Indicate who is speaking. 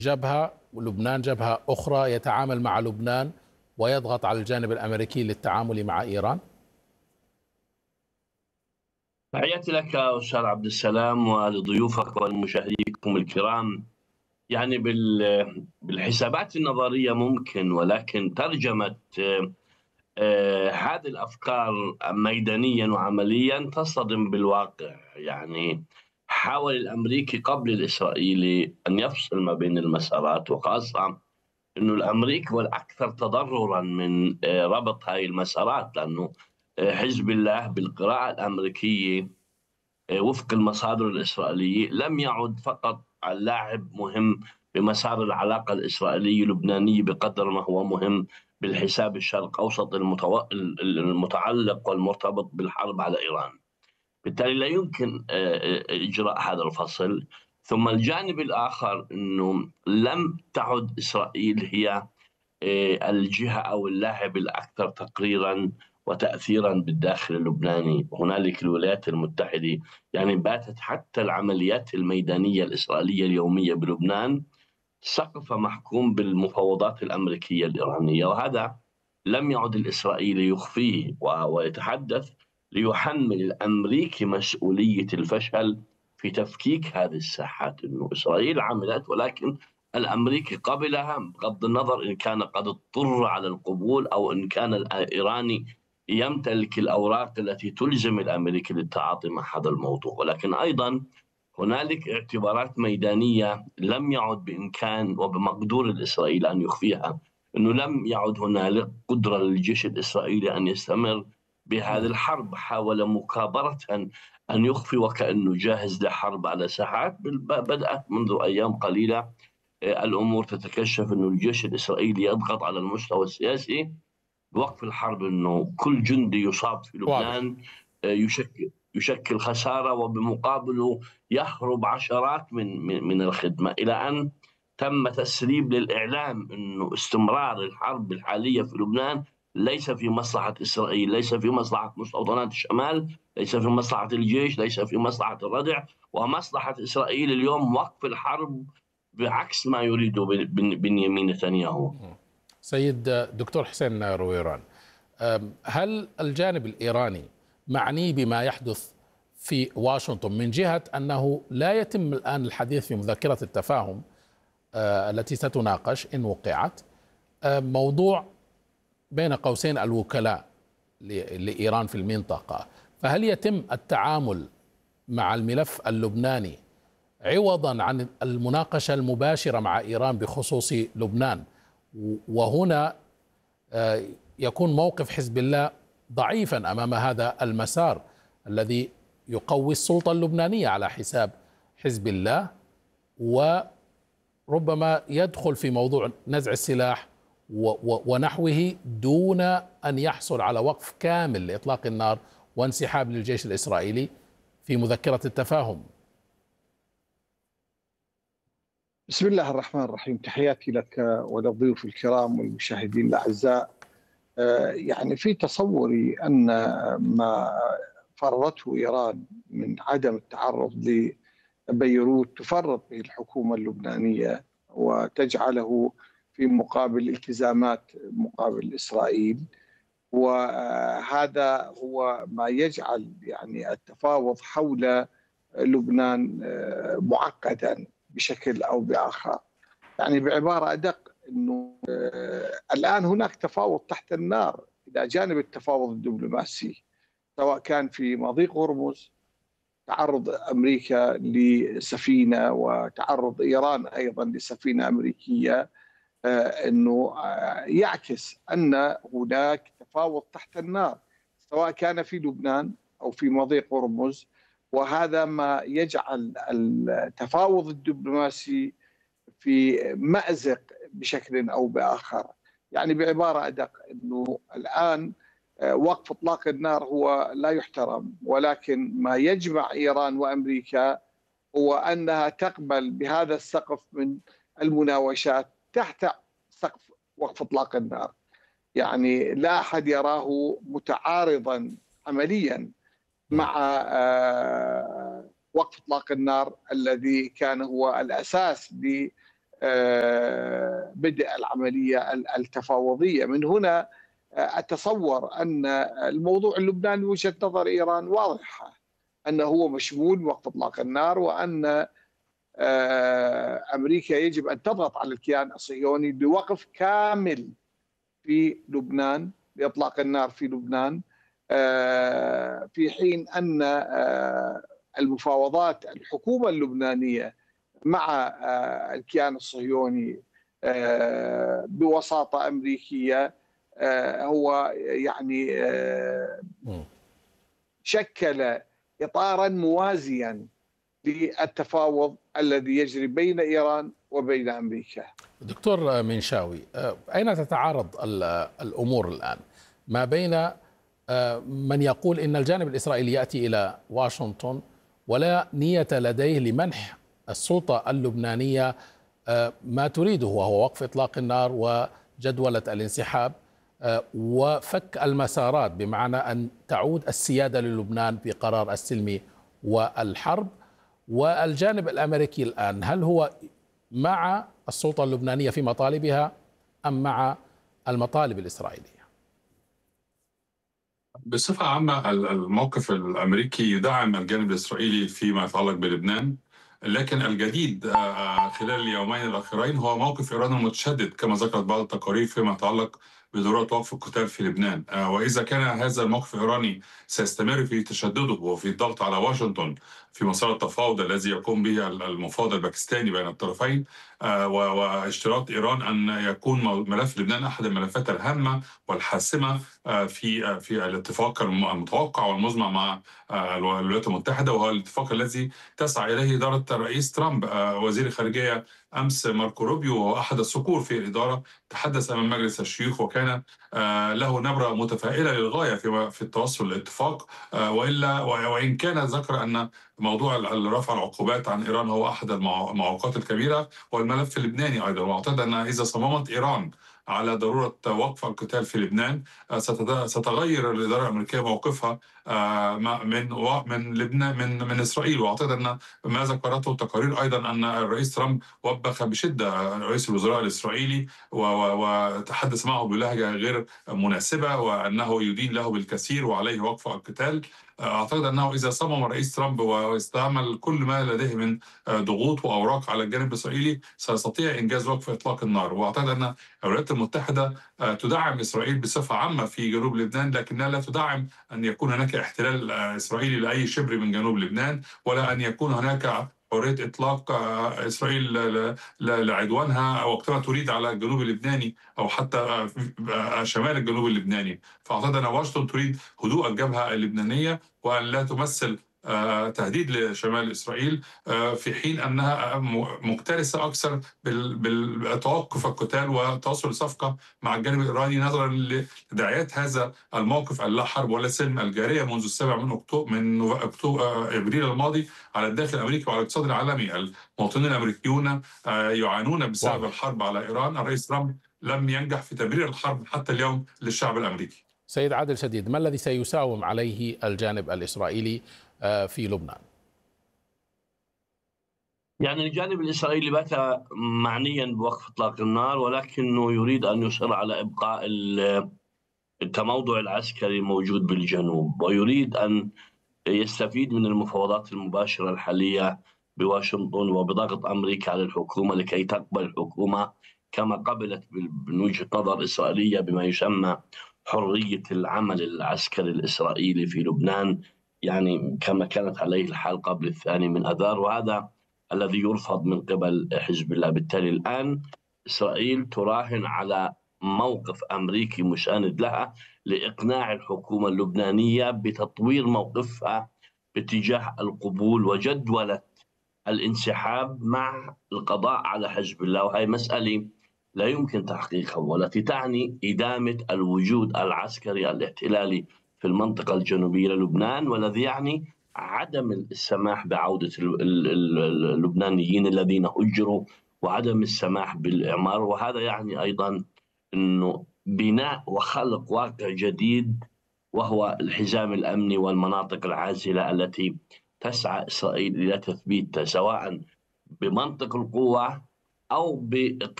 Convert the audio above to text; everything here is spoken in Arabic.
Speaker 1: جبهة ولبنان جبهة أخرى يتعامل مع لبنان ويضغط على الجانب الأمريكي للتعامل مع إيران؟
Speaker 2: تحياتي لك أستاذ عبد السلام ولضيوفك والمشاهديكم الكرام. يعني بالحسابات النظرية ممكن، ولكن ترجمة هذه الأفكار ميدانيا وعمليا تصطدم بالواقع. يعني حاول الأمريكي قبل الإسرائيلي أن يفصل ما بين المسارات، وخاصة أنه الأمريكي هو الأكثر تضررا من ربط هذه المسارات، لأنه حزب الله بالقراءة الأمريكية وفق المصادر الإسرائيلية لم يعد فقط اللاعب مهم بمسار العلاقة الإسرائيلية اللبنانية بقدر ما هو مهم بالحساب الشرق أوسط المتعلق والمرتبط بالحرب على إيران. بالتالي لا يمكن إجراء هذا الفصل. ثم الجانب الآخر أنه لم تعد إسرائيل هي الجهة أو اللاعب الأكثر تقريرا وتأثيرا بالداخل اللبناني. هنالك الولايات المتحدة، يعني باتت حتى العمليات الميدانية الإسرائيلية اليومية بلبنان سقف محكوم بالمفاوضات الأمريكية الإيرانية، وهذا لم يعد الإسرائيلي يخفيه ويتحدث ليحمل الأمريكي مسؤولية الفشل في تفكيك هذه الساحات. أنه إسرائيل عملت، ولكن الأمريكي قبلها بغض النظر إن كان قد اضطر على القبول أو إن كان الإيراني يمتلك الأوراق التي تلزم الأمريكي للتعاطي مع هذا الموضوع. ولكن أيضا هنالك اعتبارات ميدانية لم يعد بإمكان وبمقدور الإسرائيلي أن يخفيها، أنه لم يعد هنالك قدرة للجيش الإسرائيلي أن يستمر بهذه الحرب. حاول مكابرة أن يخفي وكأنه جاهز لحرب على ساحات بدأت منذ أيام قليلة. الأمور تتكشف أنه الجيش الإسرائيلي يضغط على المستوى السياسي بوقف الحرب، أنه كل جندي يصاب في
Speaker 1: واضح.
Speaker 2: لبنان يشكل خسارة، وبمقابله يهرب عشرات من الخدمة، إلى أن تم تسريب للإعلام أنه استمرار الحرب الحالية في لبنان ليس في مصلحة إسرائيل، ليس في مصلحة مستوطنات الشمال، ليس في مصلحة الجيش، ليس في مصلحة الردع. ومصلحة إسرائيل اليوم وقف الحرب بعكس ما يريده بنيامين نتنياهو.
Speaker 1: سيد دكتور حسين رويران، هل الجانب الإيراني معني بما يحدث في واشنطن من جهة أنه لا يتم الآن الحديث في مذكرة التفاهم التي ستناقش إن وقعت موضوع بين قوسين الوكلاء لإيران في المنطقة؟ فهل يتم التعامل مع الملف اللبناني عوضا عن المناقشة المباشرة مع إيران بخصوص لبنان؟ وهنا يكون موقف حزب الله ضعيفا أمام هذا المسار الذي يقوي السلطة اللبنانية على حساب حزب الله، وربما يدخل في موضوع نزع السلاح ونحوه دون أن يحصل على وقف كامل لإطلاق النار وانسحاب للجيش الإسرائيلي في مذكرة التفاهم.
Speaker 3: بسم الله الرحمن الرحيم. تحياتي لك وللضيوف الكرام والمشاهدين الأعزاء. يعني في تصوري أن ما فرضته إيران من عدم التعرض لبيروت تفرض به الحكومة اللبنانية وتجعله في مقابل التزامات مقابل إسرائيل، وهذا هو ما يجعل يعني التفاوض حول لبنان معقدا بشكل أو بآخر. يعني بعبارة أدق أنه الآن هناك تفاوض تحت النار إلى جانب التفاوض الدبلوماسي، سواء كان في مضيق هرمز، تعرض أمريكا لسفينة وتعرض إيران أيضا لسفينة أمريكية، أنه يعكس أن هناك تفاوض تحت النار سواء كان في لبنان أو في مضيق هرمز. وهذا ما يجعل التفاوض الدبلوماسي في مأزق بشكل أو بآخر. يعني بعبارة أدق أنه الآن وقف إطلاق النار هو لا يحترم، ولكن ما يجمع إيران وأمريكا هو أنها تقبل بهذا السقف من المناوشات تحت سقف وقف إطلاق النار. يعني لا أحد يراه متعارضا عمليا مع وقف إطلاق النار الذي كان هو الأساس بدء العملية التفاوضية. من هنا أتصور أن الموضوع اللبناني وجهة نظر إيران واضحة، أنه هو مشمول وقف إطلاق النار، وأن أمريكا يجب أن تضغط على الكيان الصهيوني بوقف كامل في لبنان، بإطلاق النار في لبنان، في حين أن المفاوضات الحكومة اللبنانية مع الكيان الصهيوني بوساطة أمريكية هو يعني شكل إطارا موازيا للتفاوض الذي يجري بين إيران وبين أمريكا.
Speaker 1: دكتور منشاوي، أين تتعارض الأمور الآن ما بين من يقول إن الجانب الإسرائيلي يأتي إلى واشنطن ولا نية لديه لمنح السلطة اللبنانية ما تريده، وهو وقف إطلاق النار وجدولة الانسحاب وفك المسارات، بمعنى أن تعود السيادة للبنان بقرار السلمي والحرب، والجانب الأمريكي الآن هل هو مع السلطة اللبنانية في مطالبها أم مع المطالب الإسرائيلية؟
Speaker 4: بصفة عامة الموقف الأمريكي يدعم الجانب الإسرائيلي فيما يتعلق بلبنان، لكن الجديد خلال اليومين الأخيرين هو موقف إيران المتشدد كما ذكرت بعض التقارير فيما يتعلق بضرورة وقف القتال في لبنان. وإذا كان هذا الموقف الإيراني سيستمر في تشدده وفي الضغط على واشنطن في مسار التفاوض الذي يقوم به المفاوض الباكستاني بين الطرفين، واشتراط إيران أن يكون ملف لبنان أحد الملفات الهامة والحاسمة في الاتفاق المتوقع والمزمع مع الولايات المتحدة، وهو الاتفاق الذي تسعى إليه إدارة الرئيس ترامب. وزير الخارجية أمس ماركو روبيو وهو أحد الصقور في الإدارة تحدث أمام مجلس الشيوخ وكان له نبرة متفائلة للغاية في التوصل للاتفاق، وإن كان ذكر أن موضوع رفع العقوبات عن إيران هو أحد المعوقات الكبيرة، والملف اللبناني أيضا. واعتقد أن إذا صممت إيران على ضرورة وقف القتال في لبنان ستغير الإدارة الأمريكية موقفها من لبنان من إسرائيل. واعتقد أن ما ذكرته التقارير أيضا أن الرئيس ترامب وبخ بشدة رئيس الوزراء الإسرائيلي وتحدث معه بلهجة غير مناسبة، وأنه يدين له بالكثير وعليه وقف القتال. أعتقد أنه إذا صمم الرئيس ترامب واستعمل كل ما لديه من ضغوط وأوراق على الجانب الإسرائيلي سيستطيع إنجاز وقف إطلاق النار. وأعتقد أن الولايات المتحدة تدعم إسرائيل بصفة عامة في جنوب لبنان، لكنها لا تدعم أن يكون هناك احتلال إسرائيلي لأي شبر من جنوب لبنان، ولا أن يكون هناك حرية إطلاق إسرائيل لعدوانها وقتما تريد على الجنوب اللبناني أو حتى شمال الجنوب اللبناني. فأعتقد أن واشنطن تريد هدوء الجبهة اللبنانية وأن لا تمثل تهديد لشمال إسرائيل، في حين أنها مكترثة أكثر بالتوقف القتال وتوصل صفقة مع الجانب الإيراني نظرا لدعايات هذا الموقف اللا حرب ولا سلم الجارية منذ 7 من أكتوبر إبريل الماضي على الداخل الأمريكي وعلى الاقتصاد العالمي. المواطنين الأمريكيون يعانون بسبب الحرب على إيران. الرئيس ترامب لم ينجح في تبرير الحرب حتى اليوم للشعب الأمريكي.
Speaker 1: سيد عادل شديد، ما الذي سيساوم عليه الجانب الإسرائيلي في لبنان؟
Speaker 2: يعني الجانب الإسرائيلي بات معنيا بوقف إطلاق النار، ولكنه يريد أن يصر على إبقاء التموضع العسكري موجود بالجنوب، ويريد أن يستفيد من المفاوضات المباشرة الحالية بواشنطن وبضغط أمريكا على الحكومة لكي تقبل الحكومة كما قبلت من وجهة نظر إسرائيلية بما يسمى حرية العمل العسكري الإسرائيلي في لبنان، يعني كما كانت عليه الحال قبل 2 آذار، وهذا الذي يرفض من قبل حزب الله. بالتالي الآن إسرائيل تراهن على موقف أمريكي مساند لها لإقناع الحكومة اللبنانية بتطوير موقفها باتجاه القبول وجدولة الانسحاب مع القضاء على حزب الله، وهي مسألة لا يمكن تحقيقها والتي تعني إدامة الوجود العسكري الاحتلالي في المنطقة الجنوبية للبنان، والذي يعني عدم السماح بعودة اللبنانيين الذين هجروا وعدم السماح بالإعمار. وهذا يعني أيضا أنه بناء وخلق واقع جديد وهو الحزام الأمني والمناطق العازلة التي تسعى إسرائيل إلى تثبيتها سواء بمنطق القوة أو